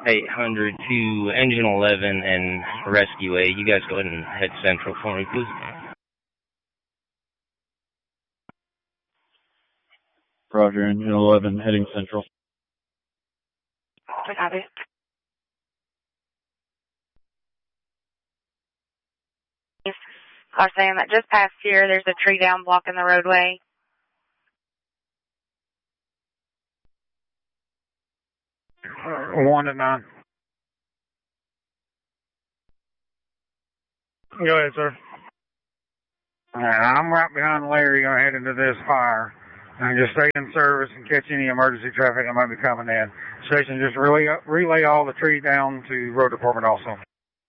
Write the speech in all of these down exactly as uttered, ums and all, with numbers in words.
eight hundred to Engine eleven and Rescue eight. You guys go ahead and head central for me, please. Roger, Engine eleven heading central. I got it. I was saying that just past here, there's a tree down blocking the roadway. Uh, one to nine. Go ahead, sir. Uh, I'm right behind Larry going to head into this fire. And just stay in service and catch any emergency traffic that might be coming in. Station, just relay, relay all the trees down to road department also.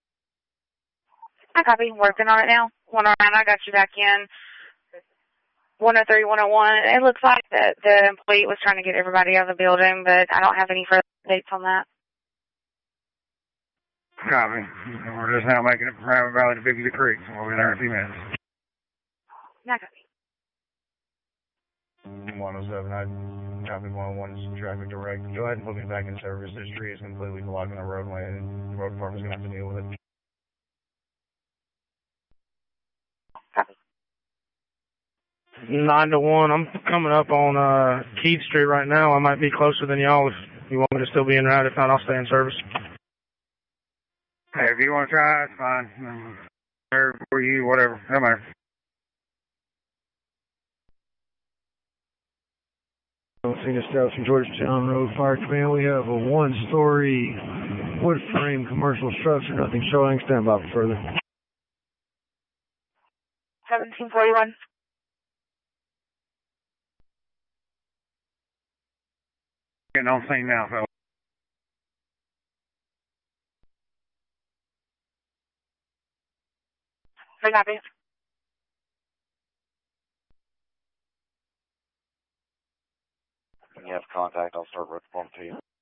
I copy. Working on it now. One around. I got you back in. one oh three, one oh one. It looks like that the employee was trying to get everybody out of the building, but I don't have any further updates on that. Copy. We're just now making it from Rabbit Valley to Big Blue Creek. So we'll be there in a few minutes. I copy. one oh seven, I copy one oh one is traffic direct. Go ahead and put me back in service. This tree is completely blocking the roadway, and the road department's going to have to deal with it. Copy. Nine to one. I'm coming up on uh, Keith Street right now. I might be closer than y'all if you want me to still be en route. If not, I'll stay in service. Hey, if you want to try, it's fine. Um, there for you, whatever. Come here. Phoenix South from Georgetown Road Fire Command. We have a one-story wood frame commercial structure. Nothing showing. Stand by for further. seventeen forty-one. Getting on scene now, fellas. I copy. When you have contact, I'll start reporting to you.